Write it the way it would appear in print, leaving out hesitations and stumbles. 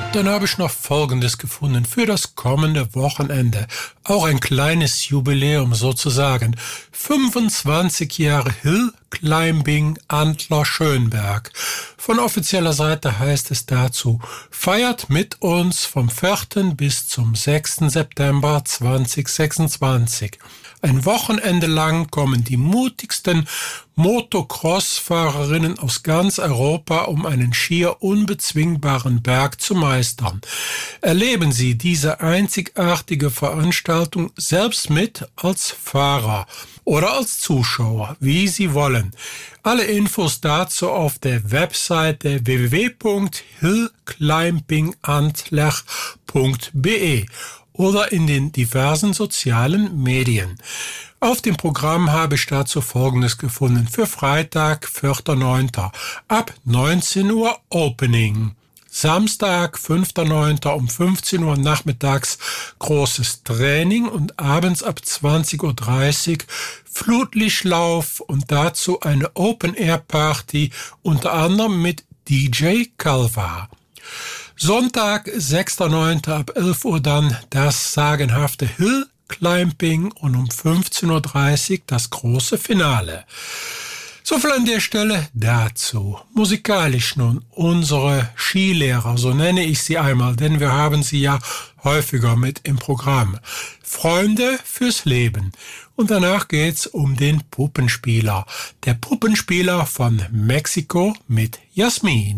Dann habe ich noch Folgendes gefunden für das kommende Wochenende. Auch ein kleines Jubiläum sozusagen. 25 Jahre Hill Climbing Antler Schönberg. Von offizieller Seite heißt es dazu: Feiert mit uns vom 4. bis zum 6. September 2026. Ein Wochenende lang kommen die mutigsten Motocross-Fahrerinnen aus ganz Europa, um einen schier unbezwingbaren Berg zu meistern. Erleben Sie diese einzigartige Veranstaltung selbst mit als Fahrer oder als Zuschauer, wie Sie wollen. Alle Infos dazu auf der Webseite www.hillclimbingantler.be oder in den diversen sozialen Medien. Auf dem Programm habe ich dazu Folgendes gefunden. Für Freitag, 4.9. ab 19 Uhr Opening. Samstag, 5.9. um 15 Uhr nachmittags großes Training und abends ab 20.30 Uhr Flutlichtlauf und dazu eine Open-Air-Party, unter anderem mit DJ Calva. Sonntag, 6.9. ab 11 Uhr dann das sagenhafte Hill Climbing und um 15.30 Uhr das große Finale. So viel an der Stelle dazu. Musikalisch nun unsere Skilehrer, so nenne ich sie einmal, denn wir haben sie ja häufiger mit im Programm. Freunde fürs Leben. Und danach geht's um den Puppenspieler. Der Puppenspieler von Mexiko mit Jasmin.